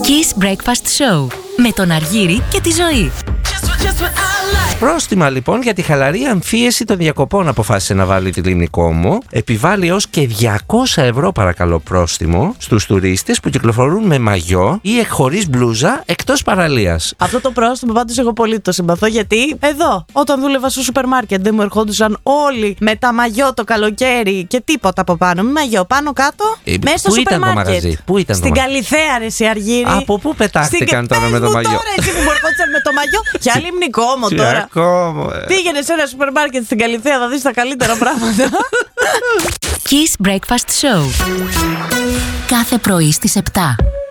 Kiss Breakfast Show με τον Αργύρη και τη Ζωή. Πρόστιμα λοιπόν για τη χαλαρή αμφίεση των διακοπών αποφάσισε να βάλει τη Λίμνη Κόμο. Επιβάλλει έως και 200 ευρώ παρακαλώ πρόστιμο στους τουρίστες που κυκλοφορούν με μαγιό ή χωρίς μπλούζα εκτός παραλίας. Αυτό το πρόστιμο πάντως εγώ πολύ το συμπαθώ, γιατί εδώ όταν δούλευα στο σούπερ μάρκετ δεν μου ερχόντουσαν όλοι με τα μαγιό το καλοκαίρι και τίποτα από πάνω. Με μαγιό πάνω κάτω μέσα στο σούπερ μάρκετ. Πού ήταν στην Καλιθέα, ρε εσύ Αργύρη. Από πού πετάχτηκαν τώρα με το μαγιό? Τώρα εσύ που μου ερχόντουσαν με το μαγιό. Ποια Λίμνη Κόμο τώρα? Πήγαινε σε ένα σούπερ μάρκετ στην Καλιθέα, θα δεις τα καλύτερα πράγματα. Kiss Breakfast Show. Κάθε πρωί στις 7.